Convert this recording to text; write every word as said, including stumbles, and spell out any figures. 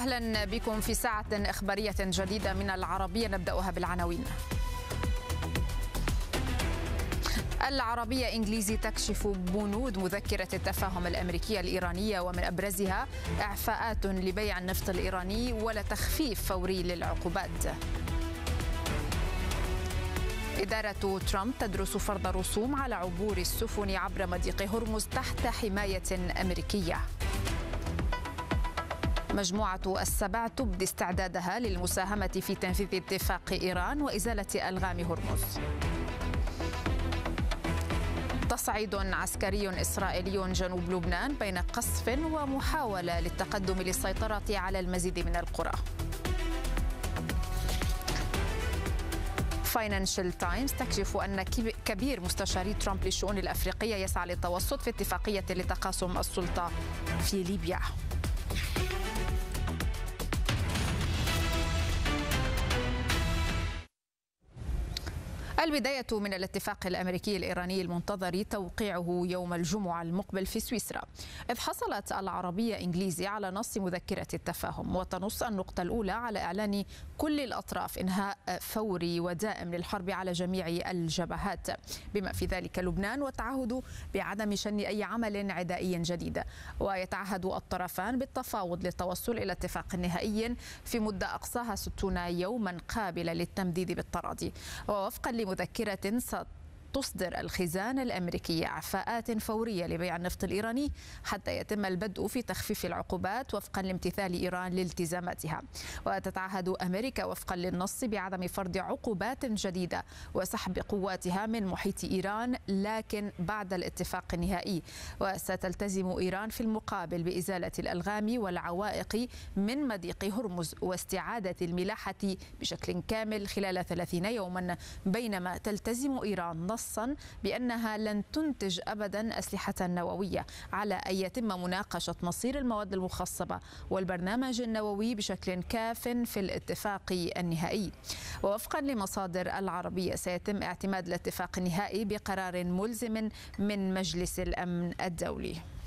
أهلا بكم في ساعة إخبارية جديدة من العربية، نبدأها بالعناوين. العربية إنجليزي تكشف بنود مذكرة التفاهم الأمريكية الإيرانية، ومن أبرزها إعفاءات لبيع النفط الإيراني ولا تخفيف فوري للعقوبات. إدارة ترامب تدرس فرض رسوم على عبور السفن عبر مضيق هرمز تحت حماية أمريكية. مجموعة السبع تبدي استعدادها للمساهمة في تنفيذ اتفاق إيران وإزالة ألغام هرمز. تصعيد عسكري إسرائيلي جنوب لبنان بين قصف ومحاولة للتقدم للسيطرة على المزيد من القرى. فاينانشال تايمز تكشف أن كبير مستشاري ترامب للشؤون الأفريقية يسعى للتوسط في اتفاقية لتقاسم السلطة في ليبيا. البداية من الاتفاق الأمريكي الإيراني المنتظر توقيعه يوم الجمعة المقبل في سويسرا، إذ حصلت العربية إنجليزي على نص مذكرة التفاهم، وتنص النقطة الأولى على إعلان كل الأطراف إنهاء فوري ودائم للحرب على جميع الجبهات بما في ذلك لبنان، والتعهد بعدم شن أي عمل عدائي جديد. ويتعهد الطرفان بالتفاوض للتوصل إلى اتفاق نهائي في مدة أقصاها ستون يوما قابلة للتمديد بالتراضي. ووفقا مذكرة تصدر الخزانة الأمريكية إعفاءات فورية لبيع النفط الإيراني حتى يتم البدء في تخفيف العقوبات وفقا لامتثال إيران لالتزاماتها. وتتعهد أمريكا وفقا للنص بعدم فرض عقوبات جديدة وسحب قواتها من محيط إيران، لكن بعد الاتفاق النهائي. وستلتزم إيران في المقابل بإزالة الألغام والعوائق من مضيق هرمز واستعادة الملاحة بشكل كامل خلال ثلاثين يوما، بينما تلتزم إيران نص بأنها لن تنتج أبدا أسلحة نووية، على أن يتم مناقشة مصير المواد المخصبة والبرنامج النووي بشكل كاف في الاتفاق النهائي. ووفقا لمصادر العربية سيتم اعتماد الاتفاق النهائي بقرار ملزم من مجلس الأمن الدولي.